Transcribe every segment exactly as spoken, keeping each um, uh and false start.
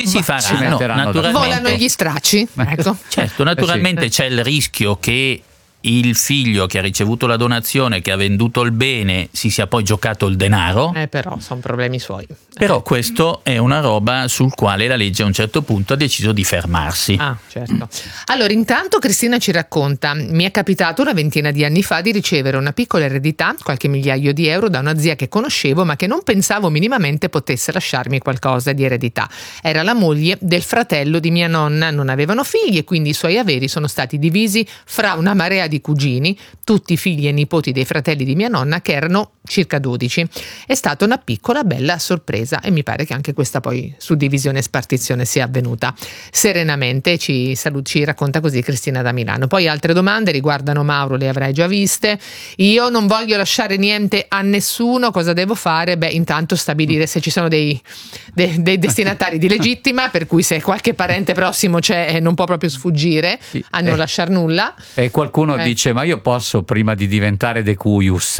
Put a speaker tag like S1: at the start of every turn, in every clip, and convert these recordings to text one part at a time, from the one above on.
S1: si farà,
S2: si
S1: no, naturalmente
S3: volano gli stracci, ecco.
S1: Certo, naturalmente eh sì. c'è il rischio che il figlio che ha ricevuto la donazione, che ha venduto il bene, si sia poi giocato il denaro.
S3: Eh, però sono problemi suoi.
S1: Però questo è una roba sul quale la legge a un certo punto ha deciso di fermarsi.
S3: Ah, certo. Allora, intanto Cristina ci racconta: mi è capitato una ventina di anni fa di ricevere una piccola eredità, qualche migliaio di euro, da una zia che conoscevo ma che non pensavo minimamente potesse lasciarmi qualcosa di eredità. Era la moglie del fratello di mia nonna, non avevano figli e quindi i suoi averi sono stati divisi fra una marea di cugini, tutti figli e nipoti dei fratelli di mia nonna, che erano circa dodici. È stata una piccola bella sorpresa e mi pare che anche questa poi suddivisione e spartizione sia avvenuta serenamente. Ci, salut- ci racconta così Cristina da Milano. Poi altre domande riguardano Mauro, le avrai già viste. Io non voglio lasciare niente a nessuno, cosa devo fare? Beh, intanto stabilire se ci sono dei, dei, dei destinatari di legittima, per cui se qualche parente prossimo c'è eh, non può proprio sfuggire sì, a non eh, lasciar nulla.
S2: E qualcuno
S3: eh.
S2: dice: ma io posso, prima di diventare decuius,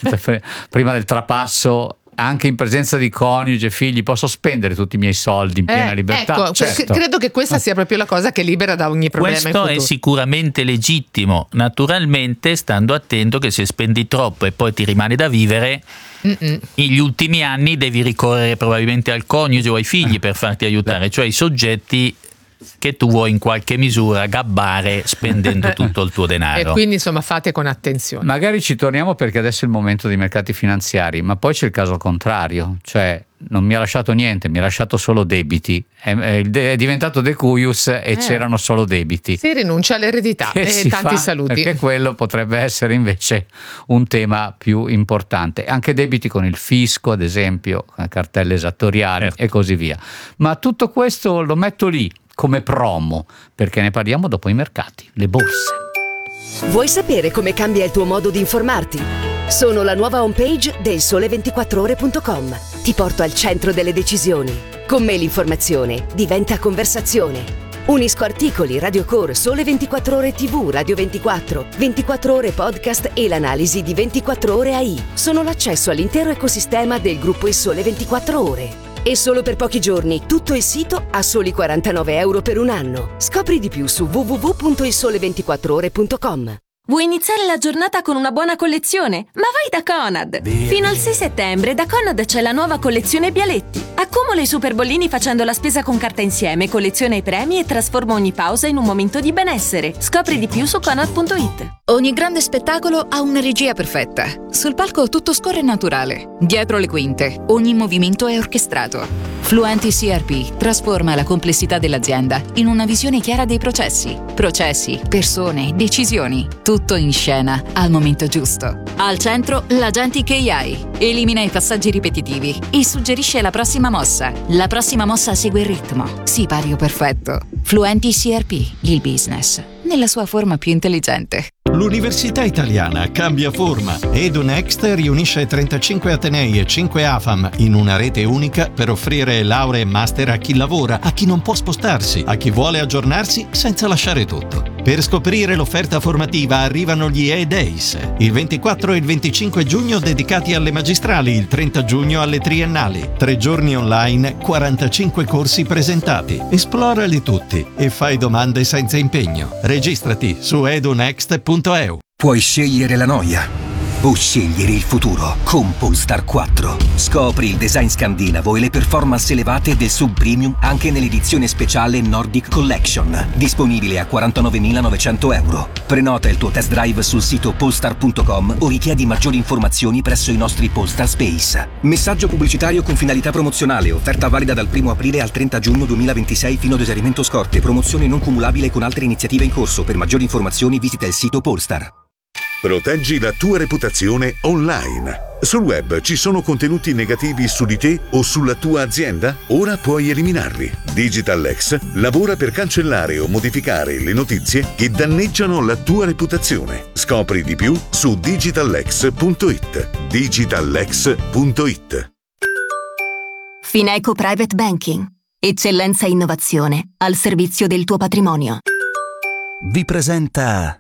S2: prima del trapasso, anche in presenza di coniuge e figli, posso spendere tutti i miei soldi in piena
S3: eh,
S2: libertà?
S3: Ecco,
S2: certo.
S3: credo che questa sia proprio la cosa che libera da ogni problema.
S1: Questo è sicuramente legittimo, naturalmente stando attento che se spendi troppo e poi ti rimane da vivere, Mm-mm. negli ultimi anni devi ricorrere probabilmente al coniuge o ai figli per farti aiutare, cioè i soggetti che tu vuoi in qualche misura gabbare spendendo tutto il tuo denaro.
S3: E quindi insomma fate con attenzione.
S2: Magari ci torniamo perché adesso è il momento dei mercati finanziari, ma poi c'è il caso contrario, cioè non mi ha lasciato niente, mi ha lasciato solo debiti, è, è diventato decuius e eh. c'erano solo debiti.
S3: Si rinuncia all'eredità
S2: che
S3: e tanti
S2: fa?
S3: Saluti.
S2: Perché quello potrebbe essere invece un tema più importante. Anche debiti con il fisco, ad esempio, cartelle esattoriali eh. e così via. Ma tutto questo lo metto lì come promo, perché ne parliamo dopo i mercati, le borse.
S4: Vuoi sapere come cambia il tuo modo di informarti? Sono la nuova homepage del sole ventiquattro ore punto com. Ti porto al centro delle decisioni. Con me l'informazione diventa conversazione. Unisco articoli, radiocore, Sole ventiquattro Ore tivù, Radio ventiquattro, ventiquattro Ore podcast e l'analisi di ventiquattro Ore A I. Sono l'accesso all'intero ecosistema del gruppo Il Sole ventiquattro Ore. E solo per pochi giorni tutto il sito a soli quarantanove euro per un anno. Scopri di più su w w w punto il sole ventiquattro ore punto com.
S5: Vuoi iniziare la giornata con una buona collezione? Ma vai da Conad! Fino al sei settembre da Conad c'è la nuova collezione Bialetti. Accumula i super bollini facendo la spesa con carta insieme, colleziona i premi e trasforma ogni pausa in un momento di benessere. Scopri di più su conad punto it.
S6: Ogni grande spettacolo ha una regia perfetta. Sul palco tutto scorre naturale. Dietro le quinte, ogni movimento è orchestrato. Fluenti C R P trasforma la complessità dell'azienda in una visione chiara dei processi. Processi, persone, decisioni. Tutto in scena, al momento giusto. Al centro, l'Agentic A I. Elimina i passaggi ripetitivi e suggerisce la prossima mossa. La prossima mossa segue il ritmo. Sipario perfetto. Fluenti C R P, il business, nella sua forma più intelligente.
S7: L'Università Italiana cambia forma. EduNext riunisce trentacinque atenei e cinque A F A M in una rete unica per offrire lauree e master a chi lavora, a chi non può spostarsi, a chi vuole aggiornarsi senza lasciare tutto. Per scoprire l'offerta formativa arrivano gli E-Days, il ventiquattro e il venticinque giugno dedicati alle magistrali, il trenta giugno alle triennali. Tre giorni online, quarantacinque corsi presentati. Esplorali tutti e fai domande senza impegno. Registrati su edunext punto e u.
S8: Puoi scegliere la noia o scegliere il futuro con Polestar quattro. Scopri il design scandinavo e le performance elevate del sub premium anche nell'edizione speciale Nordic Collection, disponibile a quarantanovemilanovecento euro. Prenota il tuo test drive sul sito polestar punto com o richiedi maggiori informazioni presso i nostri Polestar Space. Messaggio pubblicitario con finalità promozionale, offerta valida dal primo aprile al trenta giugno duemilaventisei fino ad esaurimento scorte, promozione non cumulabile con altre iniziative in corso. Per maggiori informazioni visita il sito Polestar.
S9: Proteggi la tua reputazione online. Sul web ci sono contenuti negativi su di te o sulla tua azienda? Ora puoi eliminarli. DigitalX lavora per cancellare o modificare le notizie che danneggiano la tua reputazione. Scopri di più su digitalx punto it. digitalx punto it.
S10: Fineco Private Banking. Eccellenza e innovazione al servizio del tuo patrimonio.
S8: Vi presenta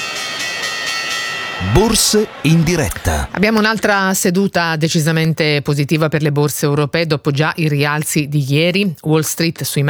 S8: Borse in diretta.
S3: Abbiamo un'altra seduta decisamente positiva per le borse europee dopo già i rialzi di ieri. Wall Street sui